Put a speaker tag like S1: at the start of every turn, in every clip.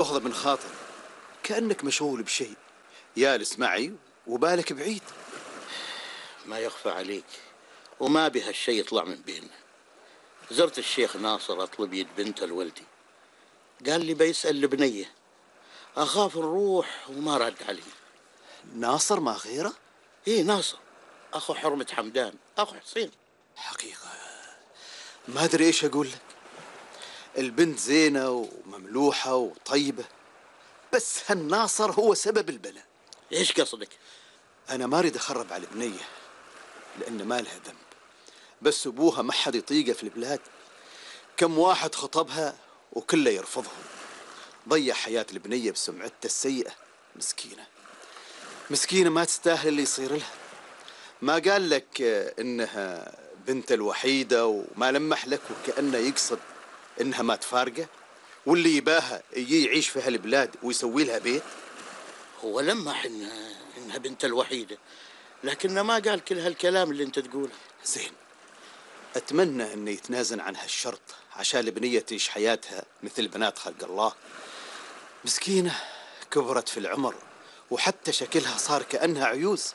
S1: مؤاخذة بن خاطر، كأنك مشغول بشيء، جالس معي وبالك بعيد.
S2: ما يخفى عليك، وما بها الشيء يطلع من بيننا. زرت الشيخ ناصر أطلب يد بنته لولدي، قال لي بيسأل البنية، أخاف نروح وما رد علي.
S1: ناصر ما غيره؟
S2: إيه ناصر، أخو حرمة حمدان، أخو حسين.
S1: حقيقة ما أدري إيش أقول لك. البنت زينة ومملوحة وطيبة، بس هالناصر هو سبب البلاء.
S2: إيش قصدك؟
S1: أنا ما أريد أخرب على البنية لأن ما لها ذنب، بس أبوها ما حد يطيقه في البلاد. كم واحد خطبها وكله يرفضهم، ضيع حياة البنية بسمعته السيئة. مسكينة مسكينة ما تستاهل اللي يصير لها. ما قال لك إنها بنت الوحيدة وما لمح لك وكأنه يقصد إنها ما تفارقه، واللي يباها يجي يعيش في هالبلاد ويسوي لها بيت؟
S2: هو لمح إنها بنت الوحيدة، لكنه ما قال كل هالكلام اللي أنت تقوله.
S1: زين، أتمنى إنه يتنازل عن هالشرط عشان البنية تعيش حياتها مثل بنات خلق الله. مسكينة كبرت في العمر وحتى شكلها صار كأنها عيوز.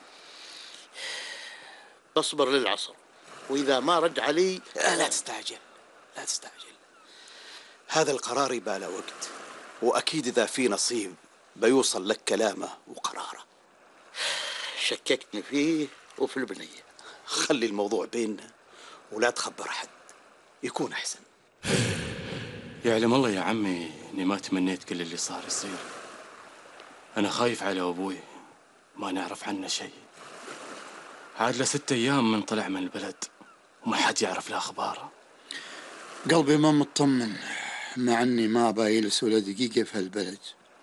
S2: تصبر للعصر، وإذا ما رد علي
S1: لا تستعجل، لا تستعجل. هذا القرار يباله وقت، وأكيد إذا في نصيب بيوصل لك كلامه وقراره.
S2: شككتني فيه وفي البنية.
S1: خلي الموضوع بيننا ولا تخبر حد، يكون أحسن.
S3: يعلم الله يا عمي إني ما تمنيت كل اللي صار يصير. أنا خايف على أبوي، ما نعرف عنه شيء. عاد له 6 أيام من طلع من البلد وما حد يعرف له أخباره.
S4: قلبي ما مطمن، مع أني ما بايلس ولا دقيقة في هالبلد،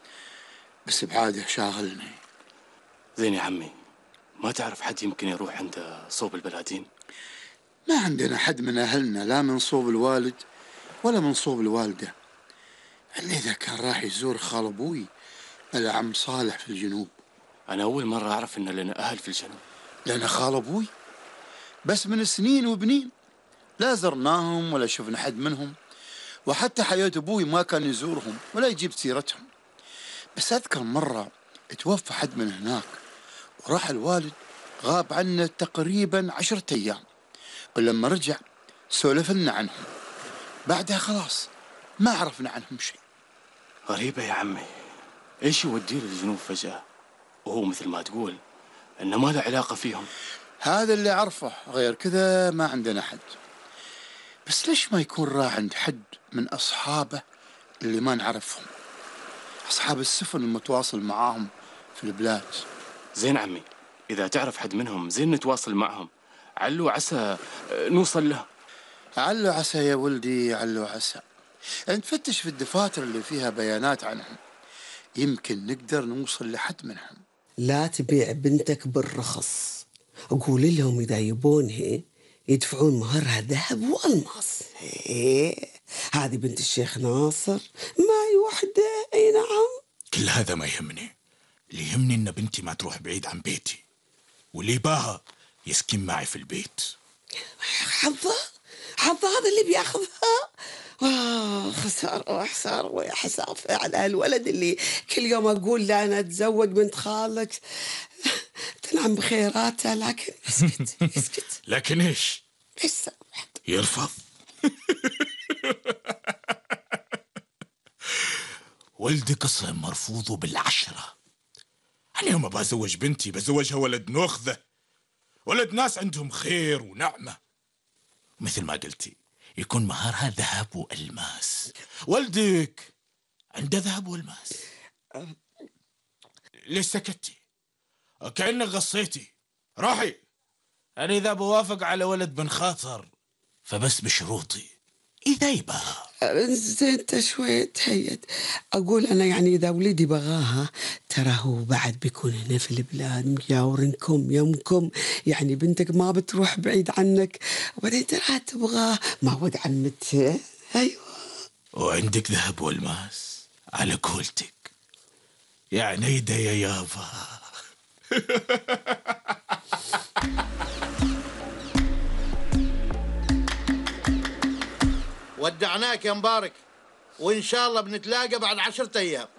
S4: بس بعاده شاغلني.
S3: زين يا عمي، ما تعرف حد يمكن يروح عند صوب البلادين؟
S4: ما عندنا حد من أهلنا، لا من صوب الوالد ولا من صوب الوالدة، إلا إذا كان راح يزور خال أبوي العم صالح في الجنوب.
S3: أنا أول مرة أعرف إن لنا أهل في الجنوب.
S4: لنا خال أبوي بس من سنين وبنين لا زرناهم ولا شفنا حد منهم، وحتى حياة أبوي ما كان يزورهم ولا يجيب سيرتهم. بس أذكر مرة توفى حد من هناك وراح الوالد غاب عنا تقريبا 10 أيام، ولما رجع سولف لنا عنهم، بعدها خلاص ما عرفنا عنهم شيء.
S3: غريبة يا عمي، إيش يوديه للجنوب فجأة وهو مثل ما تقول إنه ما له علاقة فيهم؟
S4: هذا اللي عرفه، غير كذا ما عندنا حد. بس ليش ما يكون راح عند حد من أصحابه اللي ما نعرفهم، أصحاب السفن المتواصل معاهم في البلاد؟
S3: زين عمي، إذا تعرف حد منهم زين نتواصل معهم، علو عسى نوصل له.
S4: علو عسى يا ولدي، علو عسى. نفتش في الدفاتر اللي فيها بيانات عنهم، يمكن نقدر نوصل لحد منهم.
S5: لا تبيع بنتك بالرخص، أقول لهم إذا يبونها يدفعون مهرها ذهب والماس. هذه بنت الشيخ ناصر، معي وحدة. أي نعم.
S6: كل هذا ما يهمني، اللي يهمني إن بنتي ما تروح بعيد عن بيتي، واللي باها يسكن معي في البيت.
S5: حظه هذا اللي بياخذها. خسارة وحسارة ويا حسافة على الولد اللي كل يوم أقول له أنا أتزوج بنت خالك، تنعم بخيراته، لكن يسكت.
S6: لكن إيش
S5: سامحت،
S6: يرفض. ولدي قصة مرفوض بال10. أنا يوم بزوج بنتي بزوجها ولد نخذة، ولد ناس عندهم خير ونعمة، مثل ما قلتي يكون مهارها ذهب وألماس. ولدك عنده ذهب وألماس. ليش سكتي؟ كأنك غصيتي. روحي. أنا إذا بوافق على ولد بن خاطر فبس بشروطي، إذا يباها.
S5: زين انت شوي تهيد. أقول أنا يعني إذا ولدي بغاها ترى هو بعد بيكون هنا في البلاد مجاورنكم يمكم، يعني بنتك ما بتروح بعيد عنك، وبعدين ترى تبغاه ما ود عمته. أيوة.
S6: وعندك ذهب والماس على قولتك، يعني يدا يا يابا.
S2: ودعناك يا مبارك، وإن شاء الله بنتلاقى بعد 10 أيام.